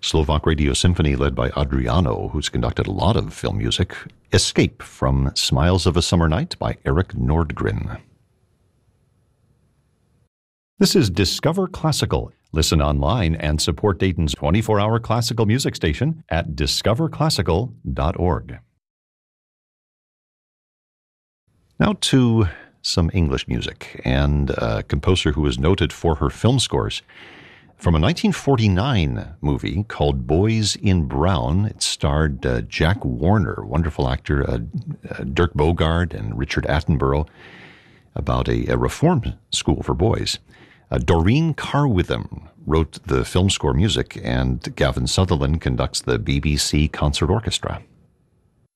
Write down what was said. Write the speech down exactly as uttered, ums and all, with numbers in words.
Slovak Radio Symphony, led by Adriano, who's conducted a lot of film music. Escape from Smiles of a Summer Night by Eric Nordgren. This is Discover Classical. Listen online and support Dayton's twenty-four hour classical music station at discover classical dot org. Now to some English music, and a composer who is noted for her film scores. From a nineteen forty-nine movie called Boys in Brown, it starred uh, Jack Warner, wonderful actor, uh, uh, Dirk Bogarde and Richard Attenborough, about a, a reform school for boys. Uh, Doreen Carwitham wrote the film score music, and Gavin Sutherland conducts the B B C Concert Orchestra.